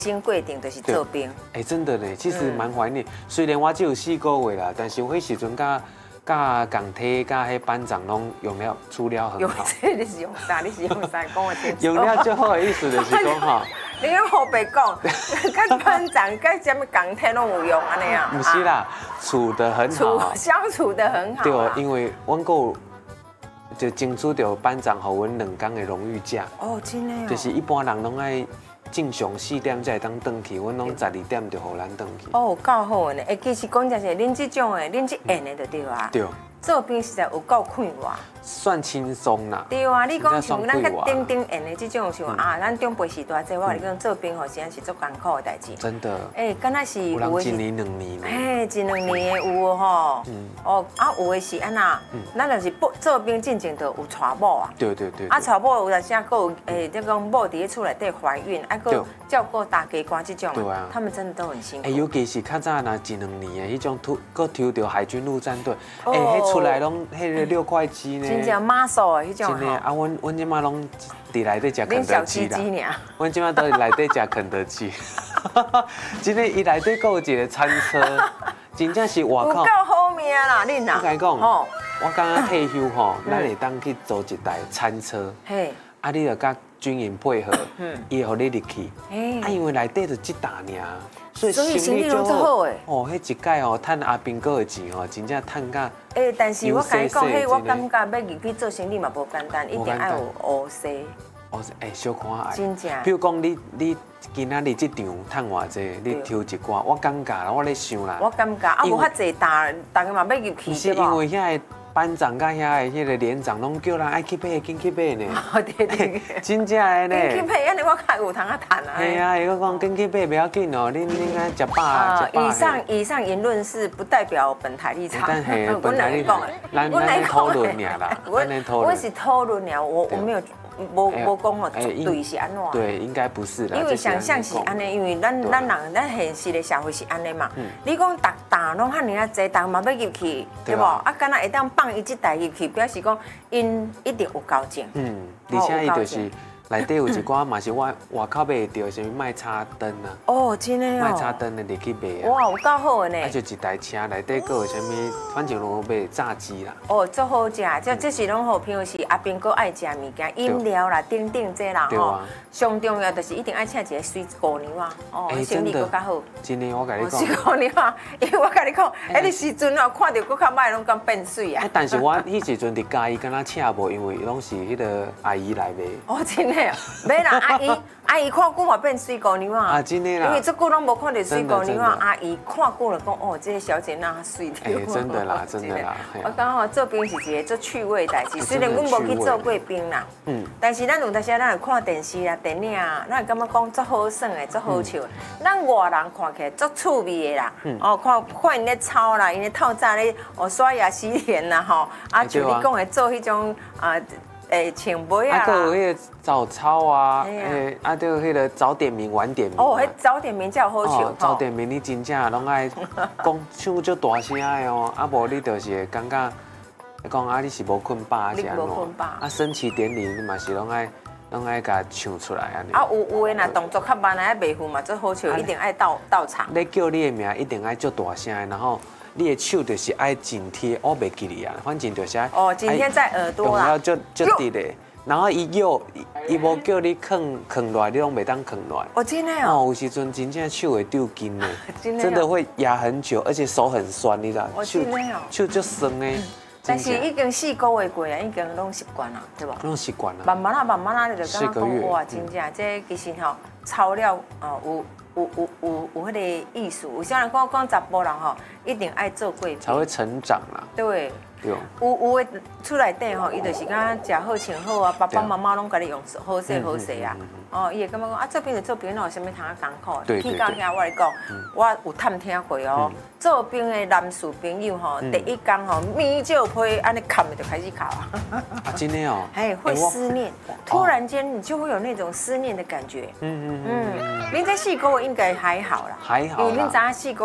新规定就是做兵。 真的呢，其实蛮怀念。虽然我只有4个月啦，但是我迄时阵甲港铁甲迄班长拢用了处了很好。 这你是用啥？你是用啥？讲我清楚。 用了最好的意思就是讲哈。 你跟后辈讲，跟班长跟什么港铁拢有用安尼啊？ 不是啦，处得很好， 相处得很好。 对，因为阮个就争取到班长给阮2天的荣誉假。 哦，真的哦。 就是一般人拢爱正常4点才会当回去，阮拢12点就互咱回去。 哦，够好呢！其实讲真是，恁这种的，恁这演的就对啊。 对。 做兵实在有够快活。 算轻松啦。 对啊，你讲像咱较顶演的这种像咱长辈时代，这我跟你讲做兵吼，实在是做艰苦的代志。 真的。 敢若是有人1年2年。 1、2年的有吼。有的是安那，咱就是做兵进前就有娶某啊。 对。 娶某有当时还有这讲某伫厝内底怀孕，还照顾大家官这种，他们真的都很辛苦。 尤其是较早那1、2年的迄种抽到海军陆战队，迄出来拢迄个6块鸡呢。 真正马术的迄种。 真的啊，阮即马拢伫内底食肯德基啦。阮即马都伫内底食肯德基。真的，伊内底还有一个餐车，真正是外口。 有够好命啦，恁呐。 我甲你讲，我刚刚退休吼，咱会当去租一台餐车。嘿。你著甲军营配合，伊会互你入去。因为内底就一大尔。所以生意就好诶。迄一届趁阿兵哥的钱真正趁甲。 但是我甲你讲，我感觉要入去做生意嘛无简单，一定要有学识。 小看爱。 真正。 比如讲，你今仔日这场趁偌济，你抽一寡，我感觉啦，我咧想啦。 我感觉无遐济大家嘛要入去。 是因为遐个班长甲遐个迄个连长拢叫人爱去买，紧去买呢。 对。 真正的呢。 紧去买，安尼我较有通啊趁啊。 系啊，伊个讲紧去买不要紧哦，恁爱食饱啊，食饱。 以上言论是不代表本台立场。 但系本台立场，咱讨论尔啦， 我是讨论尔，我没有。无讲哦，对是安怎？ 对，应该不是啦。 因为想象是安尼，因为咱人咱现实的社会是安尼嘛。你讲大拢遐尼啊济，大嘛要入去，对不？敢若会当放伊一台入去，表示讲因一定有交情。 而且伊就是内底有一寡嘛是外口买得到什么卖叉灯啊。 真的哦。 卖叉灯的入去买啊。哇，有够好的呢。 就一台车内底佫有啥物，反正拢买炸鸡啦。 足好食，这是拢好，譬如是阿兵哥爱食物件，饮料啦、等这啦吼。上重要就是一定爱请一个水姑娘啊。生意佫较好。 真的，我甲你讲。 水姑娘，因为我甲你讲，迄个时阵看到佫较歹，拢讲变水啊。 但是我迄时阵伫家己敢若请无，因为拢是迄个阿姨来买。 真的。没啦，阿姨看久嘛变水姑娘啊！ 真的啦， 因为这久拢无看到水姑娘啊，阿姨看久了讲这个小姐那水的。 真的啦，真的啦。 我刚好做兵是一个做趣味代志，虽然阮无去做过兵啦，但是咱有当时咱会看电视啊、电影啊，咱会感觉讲足好耍的、足好笑的。咱外人看起来足趣味的啦，看因咧操啦，因咧透早咧刷牙洗脸啦，像你讲的做迄种请杯啊， 还有迄个早操啊，还有迄个早点名、晚点名。 迄早点名才有好笑。 早点名你真正拢爱讲唱足大声的哦，无你就是会感觉，讲你是无困饱是安怎？升旗典礼你嘛是拢爱甲唱出来安尼。 有的若动作较慢啊，袂赴嘛，做好笑，一定爱到场。 你叫你的名一定爱足大声的，然后。你的手就是爱紧贴，我袂记你啊，反正就是爱。 紧贴在耳朵啦。 要就直的，然后伊无叫你囥落，你拢袂当囥落。 真的哦。 有时阵真正手会丢筋呢，真的会压很久，而且手很酸，你知道？手就酸的。 但是已经4个月过啊，已经拢习惯了，对吧？ 拢习惯了。 慢慢你就感觉讲哇，真正这其实操了有迄个艺术，有些人讲查甫人一定爱做过才会成长啦。 对。有的厝内底伊就是讲食好穿好啊，爸爸妈妈拢甲你用好势啊。伊会感觉讲做兵就做兵，哪有啥物通啊艰苦？去到遐我来讲，我有探听过哦，做兵的男士朋友第一天面就会安尼砍就开始考啊。 真的哦。 会思念，突然间你就会有那种思念的感觉。您这4个月应该还好啦。 还好。 因为恁知4个月。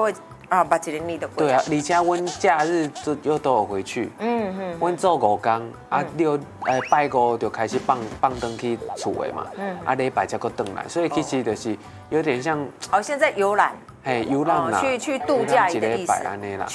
啊，把一年都过。 对啊，而且阮假日又都有回去。阮做5天，啊拜5就开始放灯去厝的嘛。啊礼拜才搁回来，所以其实就是有点像。 现在游览。 游览啦， 去度假一个意思。